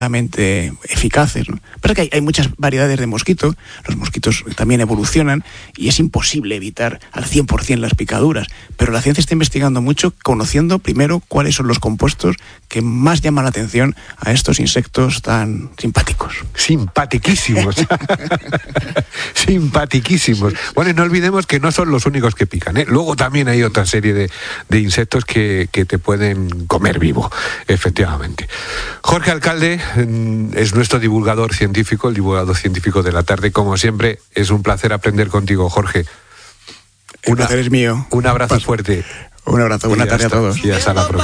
eficaces, ¿no? Pero es que hay muchas variedades de mosquito, los mosquitos también evolucionan y es imposible evitar al 100% las picaduras, pero la ciencia está investigando mucho, conociendo primero cuáles son los compuestos que más llaman la atención a estos insectos tan simpáticos. Simpatiquísimos. Simpatiquísimos. Bueno, y no olvidemos que no son los únicos que pican, ¿eh? Luego también hay otra serie de insectos que te pueden comer vivo, efectivamente. Jorge Alcalde es nuestro divulgador científico, el divulgador científico de la tarde. Como siempre, es un placer aprender contigo, Jorge. El placer es mío. Un abrazo fuerte. Un abrazo, buena tarde a todos. Y hasta la próxima.